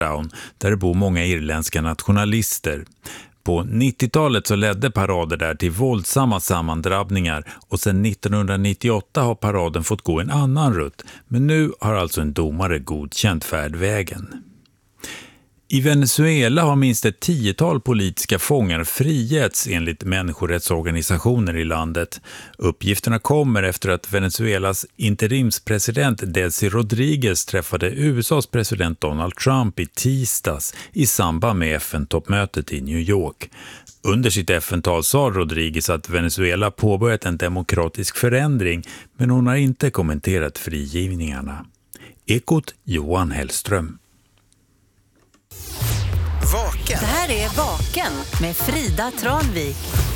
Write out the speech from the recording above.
där det bor många irländska nationalister. På 90-talet så ledde parader där till våldsamma sammandrabbningar och sedan 1998 har paraden fått gå en annan rutt, men nu har alltså en domare godkänt färdvägen. I Venezuela har minst ett 10-tal politiska fångar frigetts enligt människorättsorganisationer i landet. Uppgifterna kommer efter att Venezuelas interimspresident Delcy Rodríguez träffade USAs president Donald Trump i tisdags i samband med FN-toppmötet i New York. Under sitt FN-tal sa Rodríguez att Venezuela påbörjat en demokratisk förändring, men hon har inte kommenterat frigivningarna. Ekot Johan Hellström. Vaken. Det här är Vaken med Frida Tranvik.